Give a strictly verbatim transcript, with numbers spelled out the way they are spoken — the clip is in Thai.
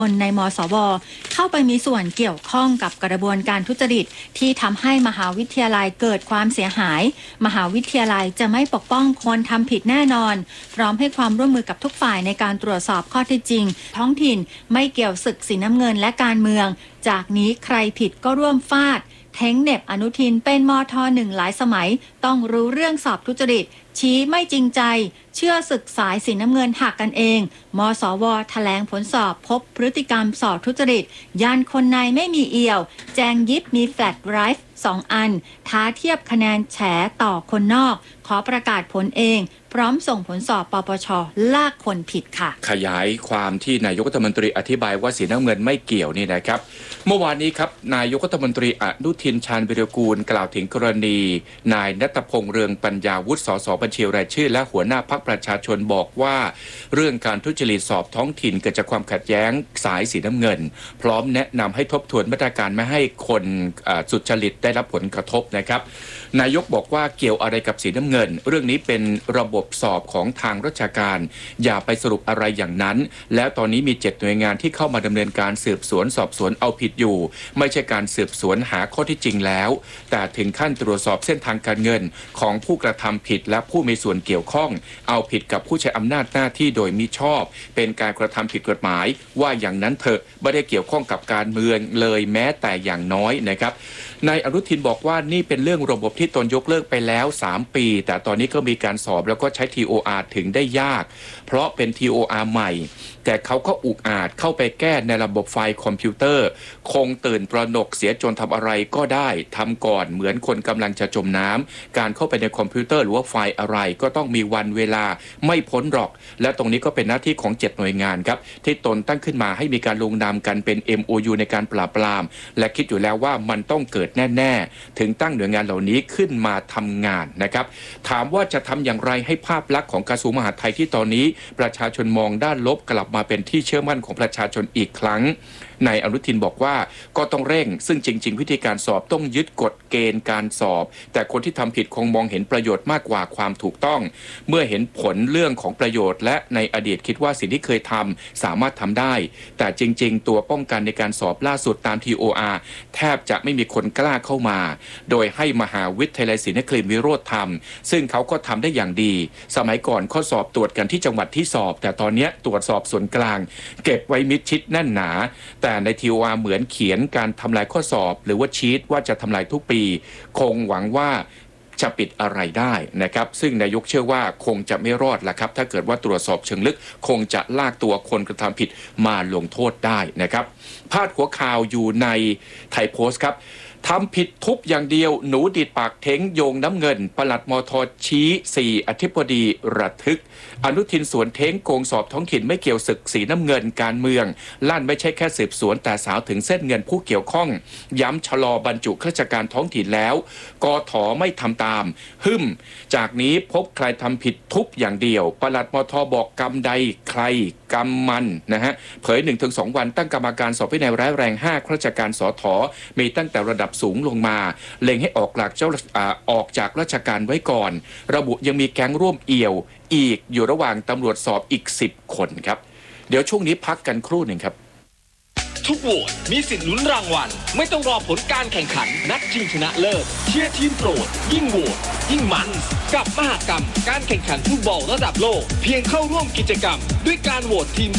คนในมสวเข้าไปมีส่วนเกี่ยวข้องกับกระบวนการทุจริตที่ทำให้มหาวิทยาลัยเกิดความเสียหายมหาวิทยาลัยจะไม่ปกป้องคนทำผิดแน่นอนพร้อมให้ความร่วมมือกับทุกฝ่ายในการตรวจสอบข้อเท็จจริงท้องถิ่นไม่เกี่ยวศึกสีน้ำเงินและการเมืองจากนี้ใครผิดก็ร่วมฟาดเท้งเหน็บอนุทินเป็นมท.หนึ่งหลายสมัยต้องรู้เรื่องสอบทุจริตชี้ไม่จริงใจเชื่อศึกสายสีน้ำเงินหักกันเองมสวแถลงผลสอบพบพฤติกรรมสอบทุจริตยันคนในไม่มีเอี่ยวแจงยิบมีแฟลชไดรฟ์สองอันท้าเทียบคะแนนแฉต่อคนนอกขอประกาศผลเองพร้อมส่งผลสอบปปช.ลากคนผิดค่ะขยายความที่นายกรัฐมนตรีอธิบายว่าสีน้ำเงินไม่เกี่ยวนี่นะครับเมื่อวานนี้ครับนายกรัฐมนตรีอนุทินชาญวิรากูลกล่าวถึงกรณีนายณัฐพงษ์เรืองปัญญาวุฒิสสบัญชีรายชื่อและหัวหน้าพรรคประชาชนบอกว่าเรื่องการทุจริตสอบท้องถิ่นเกิดจากความขัดแย้งสายสีน้ำเงินพร้อมแนะนำให้ทบทวนมาตรการไม่ให้คนสุจริตได้รับผลกระทบนะครับนายกบอกว่าเกี่ยวอะไรกับสีน้ำเงินเรื่องนี้เป็นระบบสอบของทางราชการอย่าไปสรุปอะไรอย่างนั้นแล้วตอนนี้มีเจ็ดหน่วยงานที่เข้ามาดำเนินการสืบสวนสอบสวนเอาผิดอยู่ไม่ใช่การสืบสวนหาข้อที่จริงแล้วแต่ถึงขั้นตรวจสอบเส้นทางการเงินของผู้กระทำผิดและผู้มีส่วนเกี่ยวข้องเอาผิดกับผู้ใช้อำนาจหน้าที่โดยมิชอบเป็นการกระทำผิดกฎหมายว่าอย่างนั้นเถอะไม่ได้เกี่ยวข้องกับการเมืองเลยแม้แต่อย่างน้อยนะครับนายอนุทินบอกว่านี่เป็นเรื่องระบบที่ตนยกเลิกไปแล้วสามปีแต่ตอนนี้ก็มีการสอบแล้วก็ใช้ ที โอ อาร์ ถึงได้ยากเพราะเป็น ที โอ อาร์ ใหม่แต่เขาก็อุกอาจเข้าไปแก้ในระบบไฟล์คอมพิวเตอร์คงตื่นตระหนกเสียจนทำอะไรก็ได้ทำก่อนเหมือนคนกำลังจะจมน้ำการเข้าไปในคอมพิวเตอร์หรือว่าไฟล์อะไรก็ต้องมีวันเวลาไม่พ้นหรอกและตรงนี้ก็เป็นหน้าที่ของเจ็ดหน่วยงานครับที่ตนตั้งขึ้นมาให้มีการลงนามกันเป็น เอ็ม โอ ยู ในการปราบปรามและคิดอยู่แล้วว่ามันต้องเกิดแน่ๆถึงตั้งหน่วยงานเหล่านี้ขึ้นมาทำงานนะครับถามว่าจะทำอย่างไรให้ภาพลักษณ์ของกระทรวงมหาดไทยที่ตอนนี้ประชาชนมองด้านลบกลับมาเป็นที่เชื่อมั่นของประชาชนอีกครั้งนายอนุทินบอกว่าก็ต้องเร่งซึ่งจริงๆวิธีการสอบต้องยึดกฎเกณฑ์การสอบแต่คนที่ทำผิดคงมองเห็นประโยชน์มากกว่าความถูกต้องเมื่อเห็นผลเรื่องของประโยชน์และในอดีตคิดว่าสิ่งที่เคยทำสามารถทำได้แต่จริงๆตัวป้องกันในการสอบล่าสุดตาม ที โอ อาร์ แทบจะไม่มีคนกล้าเข้ามาโดยให้มหาวิทยาลัยศรีนครินทร์วิโรธทำซึ่งเขาก็ทำได้อย่างดีสมัยก่อนข้อสอบตรวจกันที่จังหวัดที่สอบแต่ตอนนี้ตรวจสอบส่วนกลางเก็บไว้มิดชิดแน่นหนาแต่ใน ที โอ อาร์ เหมือนเขียนการทำลายข้อสอบหรือว่าชีตว่าจะทำลายทุกปีคงหวังว่าจะปิดอะไรได้นะครับซึ่งนายกเชื่อว่าคงจะไม่รอดละครับถ้าเกิดว่าตรวจสอบเชิงลึกคงจะลากตัวคนกระทำผิดมาลงโทษได้นะครับพาดหัวข่าวอยู่ในไทยโพสต์ครับทำผิดทุบอย่างเดียวหนูดิดปากเท้งโยงน้ำเงินปลัดมท.ชี้สี่อธิบดีระทึกอนุทินสวนเท้งโกงสอบท้องถิ่นไม่เกี่ยวศึกสีน้ำเงินการเมืองลั่นไม่ใช่แค่สืบสวนแต่สาวถึงเส้นเงินผู้เกี่ยวข้องย้ำชะลอบรรจุข้าราชการท้องถิ่นแล้วกถ.ไม่ทำตามหึมจากนี้พบใครทำผิดทุบอย่างเดียวปลัดมท.บอกกรรมใดใครกรรมมันนะฮะเผย หนึ่งถึงสอง วันตั้งกรรมการสอบวินัยร้ายแรงห้าข้าราชการสถ.มีตั้งแต่ระดับสูงลงมาเล็งให้ออกหลักเจ้าออกจากราชการไว้ก่อนระบุยังมีแก๊งร่วมเอี่ยวอีกอยู่ระหว่างตำรวจสอบอีกสิบคนครับเดี๋ยวช่วงนี้พักกันครู่หนึ่งครับทุกโหวตมีสิทธิ์ลุ้นรางวัลไม่ต้องรอผลการแข่งขันนัดชิงชนะเลิศเชียร์ทีมโปรดยิ่งโหวตยิ่งมันกับมหกรรมการแข่งขันฟุตบอลระดับโลกเพียงเข้าร่วมกิจกรรมด้วยการโหวตทีม